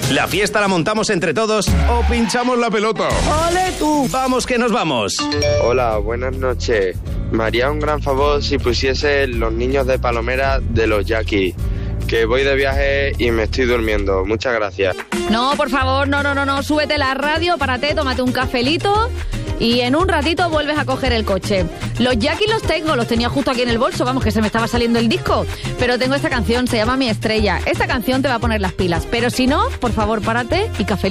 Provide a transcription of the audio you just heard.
¿La fiesta la montamos entre todos o pinchamos la pelota? ¡Ole tú! ¡Vamos que nos vamos! Hola, buenas noches. Me haría un gran favor si pusiese Los Niños de Palomera de los Jackie, que voy de viaje y me estoy durmiendo. Muchas gracias. No, por favor, no. Súbete la radio, párate, tómate un cafelito y en un ratito vuelves a coger el coche. Los Jackie los tenía justo aquí en el bolso, vamos, que se me estaba saliendo el disco. Pero tengo esta canción, se llama Mi Estrella. Esta canción te va a poner las pilas, pero si no, por favor, párate y cafelito.